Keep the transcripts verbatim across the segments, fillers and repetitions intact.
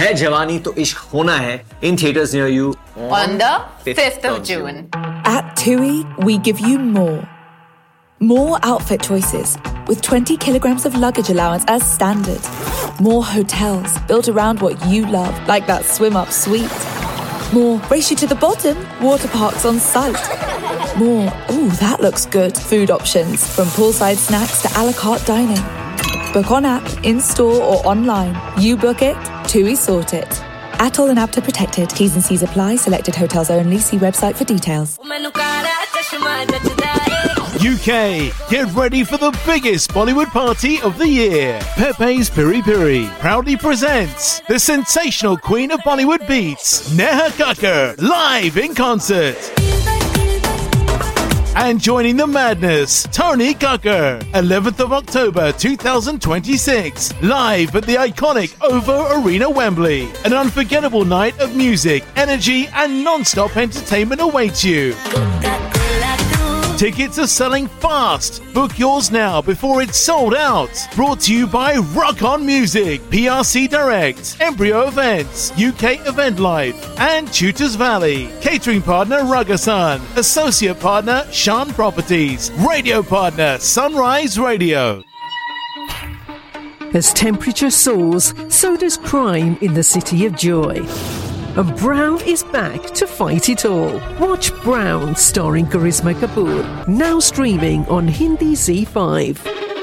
है जवानी तो इश्क होना है in theaters near you on the fifth of June. At TUI, we give you more. More outfit choices with twenty kilograms of luggage allowance as standard. More hotels built around what you love, like that swim-up suite. More race you to the bottom, water parks on site. More, ooh, that looks good, food options from poolside snacks to a la carte dining. Book on app, in-store or online. You book it, TUI sort it. Atoll and APTA protected. T's and C's apply. Selected hotels only. See website for details. U K, get ready for the biggest Bollywood party of the year. Pepe's Piri Piri proudly presents the sensational queen of Bollywood beats, Neha Kakkar, live in concert. And joining the madness, Tony Kakkar, eleventh of October twenty twenty-six, live at the iconic OVO Arena, Wembley. An unforgettable night of music, energy and non-stop entertainment awaits you. Tickets are selling fast. Book yours now before it's sold out. Brought to you by Rock On Music, P R C Direct, Embryo Events, U K Event Life, and Tutors Valley. Catering partner Ragasan. Associate partner Shan Properties. Radio partner Sunrise Radio. As temperature soars, so does crime in the City of Joy. And Brown is back to fight it all. Watch Brown starring Karisma Kapoor, now streaming on Hindi Z five.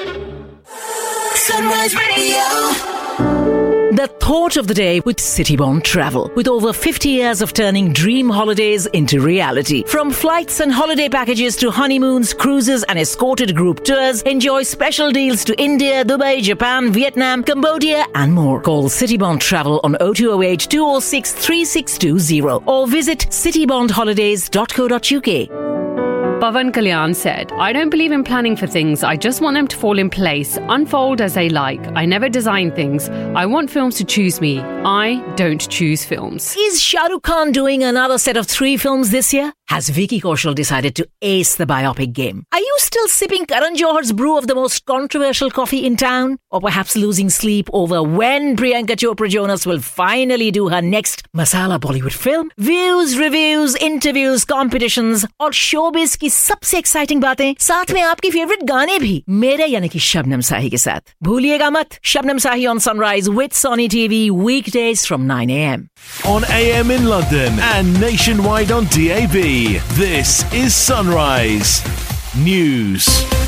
Sunrise Radio. The thought of the day with Citybond Travel. With over fifty years of turning dream holidays into reality. From flights and holiday packages to honeymoons, cruises and escorted group tours, enjoy special deals to India, Dubai, Japan, Vietnam, Cambodia and more. Call Citybond Travel on oh two oh eight, two oh six, three six two oh or visit citybond holidays dot co dot uk. Pavan Kalyan said, I don't believe in planning for things. I just want them to fall in place, unfold as they like. I never design things. I want films to choose me. I don't choose films. Is Shah Rukh Khan doing another set of three films this year? Has Vicky Kaushal decided to ace the biopic game? Are you still sipping Karan Johar's brew of the most controversial coffee in town? Or perhaps losing sleep over when Priyanka Chopra Jonas will finally do her next masala Bollywood film? Views, reviews, interviews, competitions और showbiz की सबसे exciting बातें साथ में आपकी favourite गाने भी मेरे यानी कि शबनम साही के साथ भूलिएगा मत शबनम साही on Sunrise with Sony T V weekdays from nine a.m. On A M in London and nationwide on D A B. This is Sunrise News.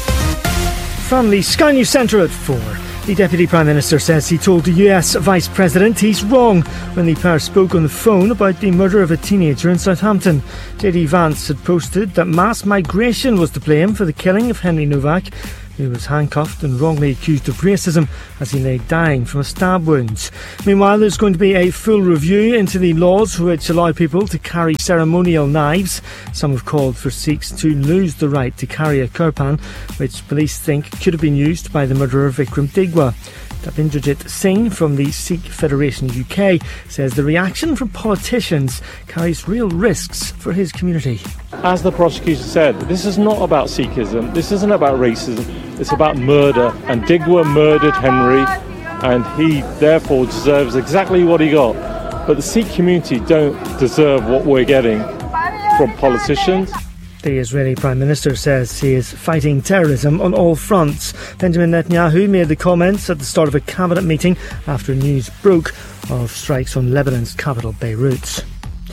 From the Sky News Centre at four. The Deputy Prime Minister says he told the U S Vice President he's wrong when the pair spoke on the phone about the murder of a teenager in Southampton. J D Vance had posted that mass migration was to blame for the killing of Henry Novak, who was handcuffed and wrongly accused of racism as he lay dying from a stab wound. Meanwhile, there's going to be a full review into the laws which allow people to carry ceremonial knives. Some have called for Sikhs to lose the right to carry a kirpan, which police think could have been used by the murderer Vikram Digwa. Tabindrajit Singh from the Sikh Federation U K says the reaction from politicians carries real risks for his community. As the prosecutor said, this is not about Sikhism, this isn't about racism, it's about murder. And Digwa murdered Henry, and he therefore deserves exactly what he got. But the Sikh community don't deserve what we're getting from politicians. The Israeli Prime Minister says he is fighting terrorism on all fronts. Benjamin Netanyahu made the comments at the start of a cabinet meeting after news broke of strikes on Lebanon's capital, Beirut.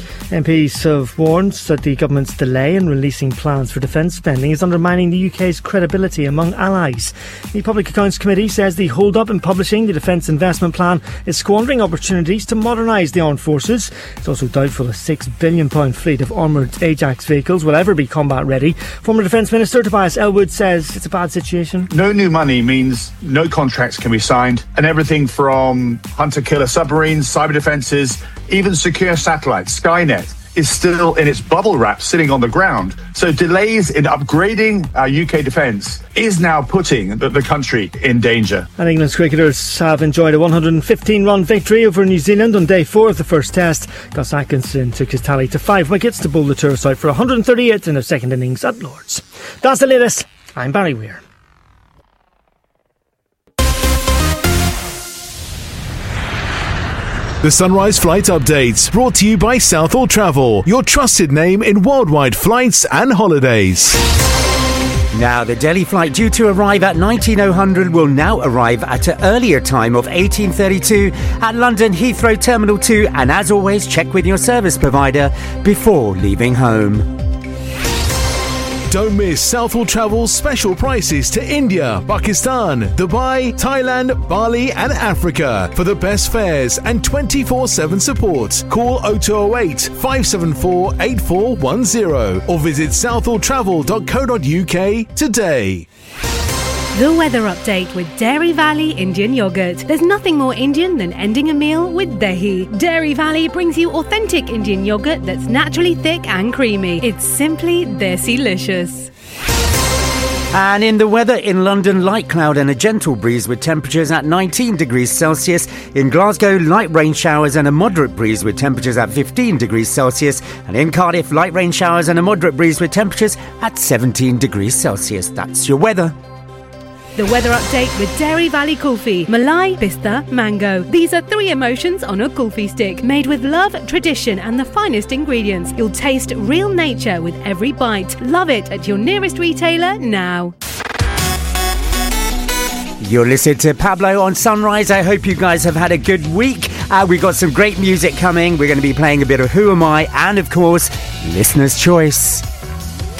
M Ps have warned that the government's delay in releasing plans for defence spending is undermining the U K's credibility among allies. The Public Accounts Committee says the hold-up in publishing the Defence Investment Plan is squandering opportunities to modernise the armed forces. It's also doubtful a six billion pounds fleet of armoured Ajax vehicles will ever be combat-ready. Former Defence Minister Tobias Ellwood says it's a bad situation. No new money means no contracts can be signed, and everything from hunter-killer submarines, cyber defences, even secure satellites, Skynet, is still in its bubble wrap sitting on the ground. So delays in upgrading our U K defence is now putting the, the country in danger. And England's cricketers have enjoyed a one hundred fifteen run victory over New Zealand on day four of the first test. Gus Atkinson took his tally to five wickets to bowl the tourists out for one hundred thirty-eight in their second innings at Lord's. That's the latest. I'm Barry Weir. The Sunrise Flight Updates, brought to you by Southall Travel, your trusted name in worldwide flights and holidays. Now, the Delhi flight due to arrive at nineteen hundred will now arrive at an earlier time of eighteen thirty-two at London Heathrow Terminal two, and as always, check with your service provider before leaving home. Don't miss Southall Travel's special prices to India, Pakistan, Dubai, Thailand, Bali and Africa. For the best fares and twenty-four seven support, call oh two oh eight, five seven four, eight four one oh or visit southall travel dot co dot uk today. The weather update with Dairy Valley Indian Yogurt. There's nothing more Indian than ending a meal with dahi. Dairy Valley brings you authentic Indian yogurt that's naturally thick and creamy. It's simply desi-licious. And in the weather, in London, light cloud and a gentle breeze with temperatures at nineteen degrees Celsius. In Glasgow, light rain showers and a moderate breeze with temperatures at fifteen degrees Celsius. And in Cardiff, light rain showers and a moderate breeze with temperatures at seventeen degrees Celsius. That's your weather. The weather update with Dairy Valley Kulfi. Malai, Pista, Mango. These are three emotions on a kulfi stick. Made with love, tradition and the finest ingredients. You'll taste real nature with every bite. Love it at your nearest retailer now. You're listening to Pablo on Sunrise. I hope you guys have had a good week. Uh, we've got some great music coming. We're going to be playing a bit of Who Am I? And of course, Listener's Choice.